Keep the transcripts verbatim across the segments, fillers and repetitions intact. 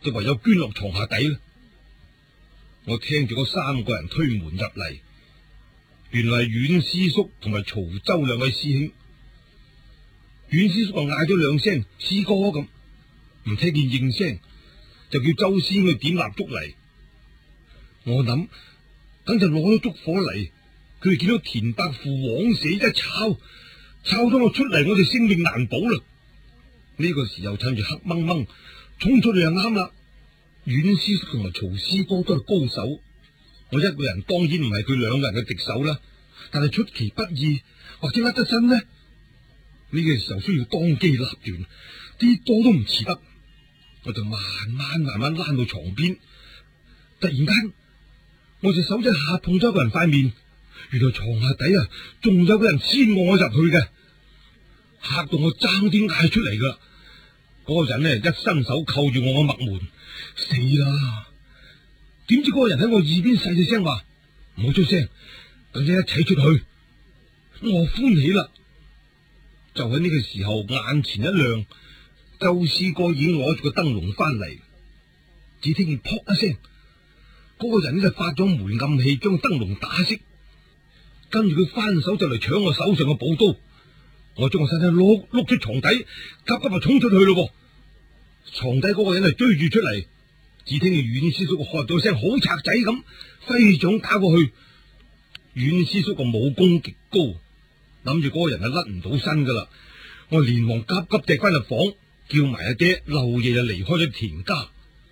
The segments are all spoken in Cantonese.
就唯有捐落床下底啦。我聽住嗰三個人推門入嚟，原來係阮師叔同埋曹州兩位師兄。阮師叔就嗌咗兩聲師哥咁，唔聽見應聲，就叫周師兄去點蠟燭嚟。我諗等就攞咗燭火嚟，佢哋見到田伯父枉死一抄，抄咗我出嚟，我哋性命難保啦。呢、這個時候趁住黑掹掹衝出去就啱啦。阮師叔同埋曹師哥都係高手，我一個人當然唔係佢兩個人嘅敵手啦，但係出其不意或者甩得身呢？呢、這個時候需要當機立斷，啲多都唔遲得。我就慢慢慢慢拉到床邊，突然間我隻手一下碰咗一個人塊面，原來床下底啊仲有個人先我入去嘅，嚇到我爭啲嗌出嚟噶。嗰、那個人呢一伸手扣住我個脈門，死啦！點知嗰個人喺我耳邊細細聲話唔好出聲，等陣一齊出去。我歡喜啦！就喺呢個時候，眼前一亮，周師哥已經攞住個燈籠翻嚟。只聽見撲一聲，嗰、那個人呢就發咗煤暗氣，將燈籠打熄。跟住佢翻手就嚟搶我手上嘅寶刀。我將個身體碌碌出床底，急急就衝出去咯。床底嗰個人就追住出嚟，只聽見阮師叔喝咗聲好賊仔咁，揮掌打過去。阮師叔個武功極高，諗住嗰個人係甩唔到身噶啦。我連忙急急趯翻入房，叫埋阿爹漏夜就離開咗田家。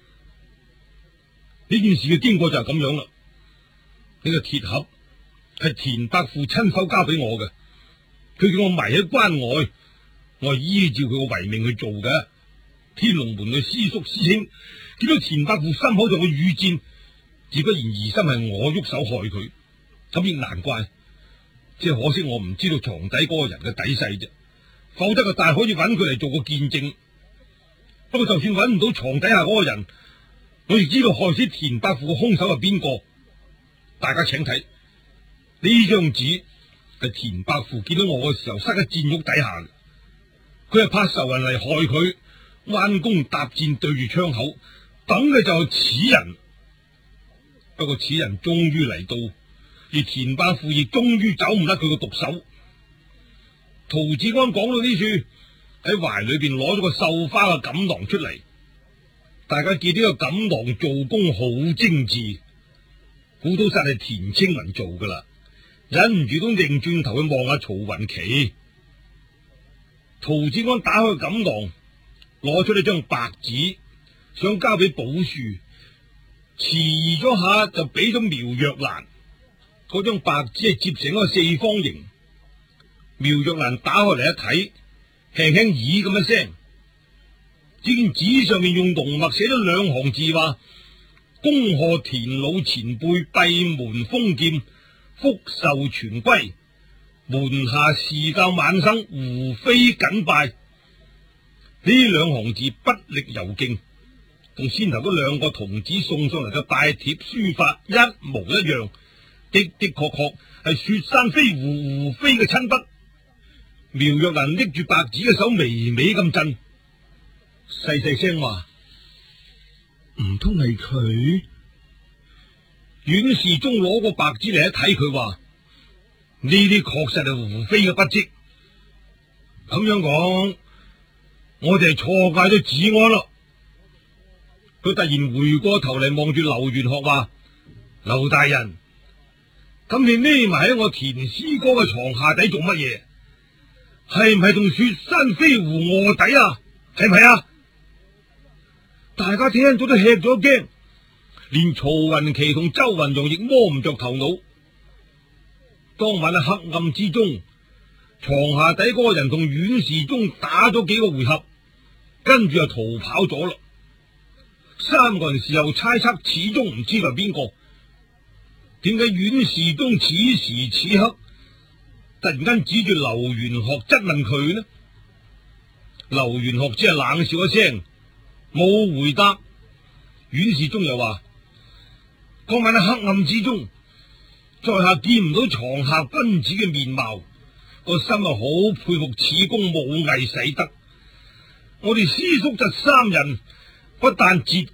呢件事嘅經過就係咁樣啦。呢、這個鐵盒係田伯父親手交俾我嘅。佢叫我埋喺關外，我係依照佢個遺命去做嘅。天龍門嘅師叔師兄見到田伯父心口就會遇戰，自不然疑心係我喐手害佢，咁亦難怪。只係可惜我唔知道床底嗰個人嘅底細啫，否則就大可以揾佢嚟做個見證。不過就算揾唔到床底下嗰個人，我亦知道害死田伯父嘅兇手係邊個。大家請睇呢張紙。係田伯父見到我嘅時候塞喺箭屋底下嘅，佢係怕仇人嚟害佢，彎弓搭箭對住窗口，等嘅就係此人。不過此人終於嚟到，而田伯父亦終於走唔甩佢個毒手。陶子安講到呢處，喺懷裏邊攞咗個繡花嘅錦囊出嚟，大家見呢個錦囊做工好精緻，估到實係田青雲做噶啦。忍唔住都擰轉頭去望下曹雲奇。陶子安打開錦囊，攞出呢張白紙，想交俾寶樹，遲疑咗下就俾咗苗若蘭。嗰張白紙係折成一個四方形。苗若蘭打開嚟一睇，輕輕咦咁一聲，只見紙上面用濃墨寫咗兩行字，話：恭賀田老前輩閉門封劍，福壽全歸，門下侍教晚生，胡非謹拜。呢兩行字筆力尤勁，同先頭嗰兩個童子送上嚟嘅拜帖書法一模一樣，的的確確係雪山飛狐胡非嘅親筆。苗若蘭拎住白紙嘅手微微咁震，細細聲話：唔通係佢？阮氏宗攞個白紙嚟一睇，佢話：呢啲確實係胡非嘅筆跡。咁樣講，我哋係錯怪咗子安咯。佢突然回過頭嚟望住劉元學話：劉大人，咁你匿埋喺我田師哥嘅床下底做乜嘢？係唔係同雪山飛狐臥底啊？係唔係啊？大家聽咗都吃咗驚。連曹雲奇同周雲陽亦摸唔着頭腦。當晚喺黑暗之中，床下底嗰個人同阮氏宗打咗幾個回合，跟住就逃跑咗啦。三個人事後猜測，始終唔知係邊個。點解阮氏宗此時此刻突然間指住劉元學質問佢呢？劉元學只係冷笑一聲，冇回答。阮氏宗又話：嗰晚喺黑暗之中，在下見唔到床下君子嘅面貌，個心啊好佩服此公武藝使得。我哋師叔侄三人不但截